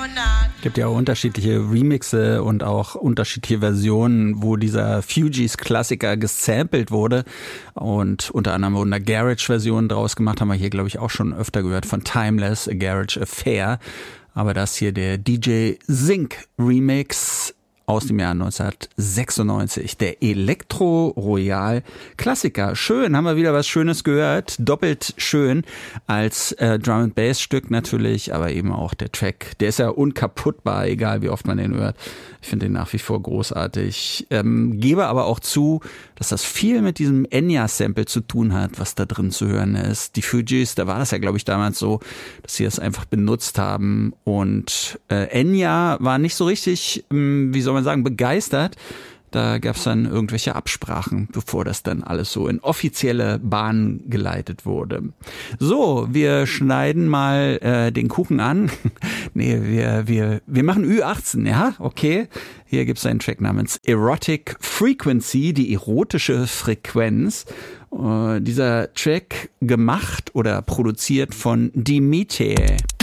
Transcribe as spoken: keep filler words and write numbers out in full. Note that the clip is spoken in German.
Es gibt ja auch unterschiedliche Remixe und auch unterschiedliche Versionen, wo dieser Fugees-Klassiker gesampelt wurde. Und unter anderem wurden da Garage-Versionen draus gemacht, haben wir hier, glaube ich, auch schon öfter gehört, von Timeless, A Garage Affair. Aber das hier der D J Zinc Remix aus dem Jahr neunzehnhundertsechsundneunzig, der Elektro Royal Klassiker. Schön, haben wir wieder was Schönes gehört, doppelt schön als äh, Drum and Bass Stück natürlich, aber eben auch der Track, der ist ja unkaputtbar, egal wie oft man den hört. Ich finde den nach wie vor großartig. Ähm, gebe aber auch zu, dass das viel mit diesem Enya-Sample zu tun hat, was da drin zu hören ist. Die Fugees, da war das ja, glaube ich, damals so, dass sie das einfach benutzt haben. Und äh, Enya war nicht so richtig, ähm, wie soll man sagen, begeistert. Da gab es dann irgendwelche Absprachen, bevor das dann alles so in offizielle Bahnen geleitet wurde. So, wir schneiden mal äh, den Kuchen an. nee, wir, wir, wir machen Ü achtzehn, ja? Okay. Hier gibt es einen Track namens Erotic Frequency, die erotische Frequenz. Äh, dieser Track gemacht oder produziert von Dimitri.